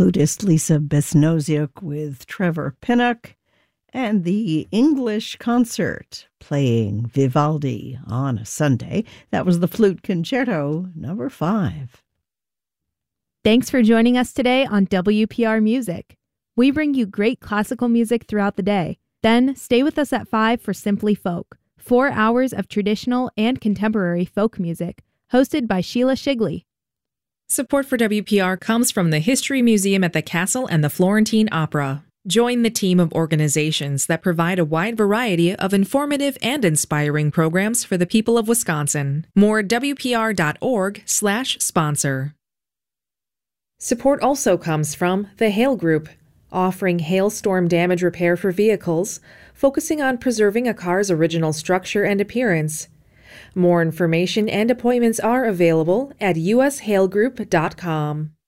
flutist Lisa Besnoziuk with Trevor Pinnock, and the English Concert playing Vivaldi on a Sunday. That was the Flute Concerto number 5. Thanks for joining us today on WPR Music. We bring you great classical music throughout the day. Then stay with us at 5 for Simply Folk, 4 hours of traditional and contemporary folk music, hosted by Sheila Shigley. Support for WPR comes from the History Museum at the Castle and the Florentine Opera. Join the team of organizations that provide a wide variety of informative and inspiring programs for the people of Wisconsin. More at WPR.org/sponsor. Support also comes from the Hail Group, offering hailstorm damage repair for vehicles, focusing on preserving a car's original structure and appearance. More information and appointments are available at ushailgroup.com.